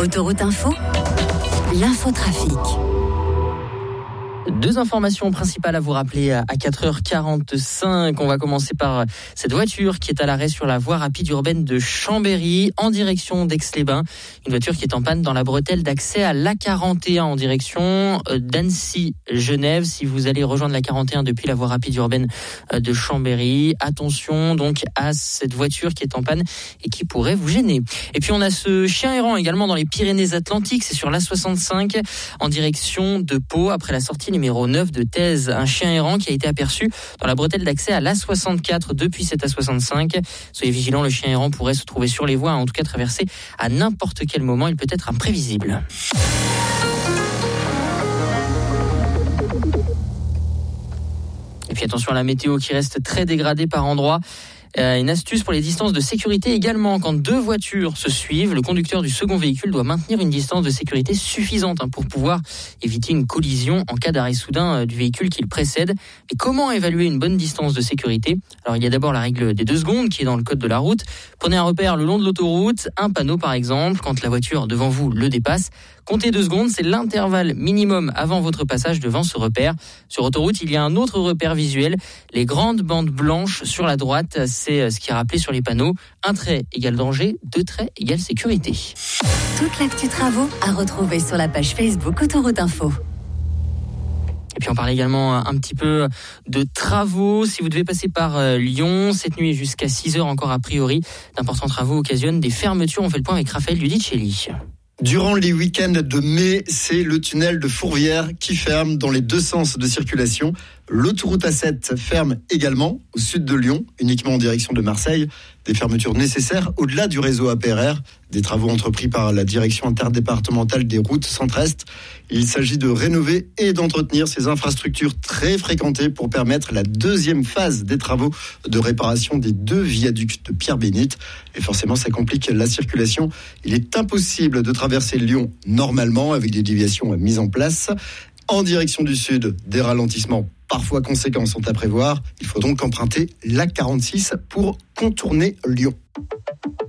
Autoroute Info, l'infotrafic. Deux informations principales à vous rappeler à 4h45. On va commencer par cette voiture qui est à l'arrêt sur la voie rapide urbaine de Chambéry en direction d'Aix-les-Bains. Une voiture qui est en panne dans la bretelle d'accès à l'A41 en direction d'Annecy-Genève. Si vous allez rejoindre l'A41 depuis la voie rapide urbaine de Chambéry, attention donc à cette voiture qui est en panne et qui pourrait vous gêner. Et puis on a ce chien errant également dans les Pyrénées-Atlantiques. C'est sur l'A65 en direction de Pau après la sortie numéro 9 de Thèse, un chien errant qui a été aperçu dans la bretelle d'accès à l'A64 depuis cette A65. Soyez vigilants, le chien errant pourrait se trouver sur les voies, en tout cas traverser à n'importe quel moment, il peut être imprévisible. Et puis attention à la météo qui reste très dégradée par endroits. Une astuce pour les distances de sécurité également. Quand deux voitures se suivent, le conducteur du second véhicule doit maintenir une distance de sécurité suffisante pour pouvoir éviter une collision en cas d'arrêt soudain du véhicule qui le précède. Mais comment évaluer une bonne distance de sécurité ? Alors il y a d'abord la règle des 2 secondes qui est dans le code de la route. Prenez un repère le long de l'autoroute, un panneau par exemple, quand la voiture devant vous le dépasse. Comptez 2 secondes, c'est l'intervalle minimum avant votre passage devant ce repère. Sur autoroute, il y a un autre repère visuel, les grandes bandes blanches sur la droite. C'est ce qui est rappelé sur les panneaux. Un trait égale danger, 2 traits égale sécurité. Toute l'actu travaux à retrouver sur la page Facebook Autoroute Info. Et puis on parle également un petit peu de travaux. Si vous devez passer par Lyon, cette nuit jusqu'à 6h encore a priori, d'importants travaux occasionnent des fermetures. On fait le point avec Raphaël Ludicelli. Durant les week-ends de mai, c'est le tunnel de Fourvière qui ferme dans les 2 sens de circulation. L'autoroute A7 ferme également au sud de Lyon, uniquement en direction de Marseille. Des fermetures nécessaires au-delà du réseau APRR, des travaux entrepris par la direction interdépartementale des routes centre-est. Il s'agit de rénover et d'entretenir ces infrastructures très fréquentées pour permettre la 2e phase des travaux de réparation des 2 viaducs de Pierre-Bénite. Et forcément, ça complique la circulation. Il est impossible de traverser Lyon normalement avec des déviations mises en place. En direction du sud, des ralentissements parfois conséquents sont à prévoir. Il faut donc emprunter l'A46 pour contourner Lyon.